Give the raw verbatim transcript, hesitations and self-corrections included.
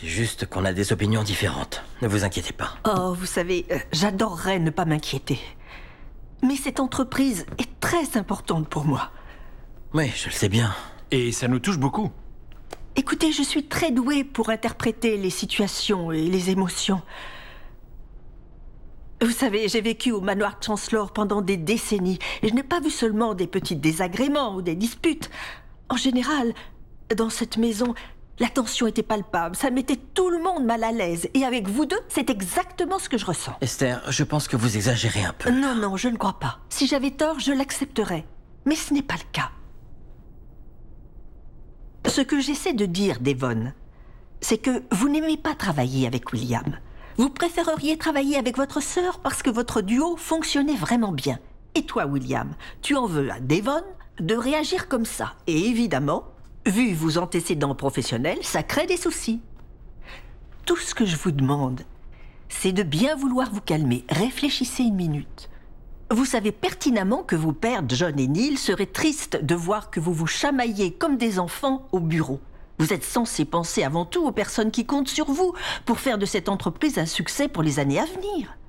C'est juste qu'on a des opinions différentes. Ne vous inquiétez pas. Oh, vous savez, euh, j'adorerais ne pas m'inquiéter. Mais cette entreprise est très importante pour moi. Oui, je le sais bien. Et ça nous touche beaucoup. Écoutez, je suis très douée pour interpréter les situations et les émotions. Vous savez, j'ai vécu au manoir Chancellor pendant des décennies, et je n'ai pas vu seulement des petits désagréments ou des disputes. En général, dans cette maison, la tension était palpable, ça mettait tout le monde mal à l'aise. Et avec vous deux, c'est exactement ce que je ressens. Esther, je pense que vous exagérez un peu. Non, non, je ne crois pas. Si j'avais tort, je l'accepterais. Mais ce n'est pas le cas. Ce que j'essaie de dire, Devon, c'est que vous n'aimez pas travailler avec William. Vous préféreriez travailler avec votre sœur parce que votre duo fonctionnait vraiment bien. Et toi, William, tu en veux à Devon de réagir comme ça. Et évidemment, vu vos antécédents professionnels, ça crée des soucis. Tout ce que je vous demande, c'est de bien vouloir vous calmer. Réfléchissez une minute. Vous savez pertinemment que vos pères, John et Neil, seraient tristes de voir que vous vous chamaillez comme des enfants au bureau. Vous êtes censé penser avant tout aux personnes qui comptent sur vous pour faire de cette entreprise un succès pour les années à venir.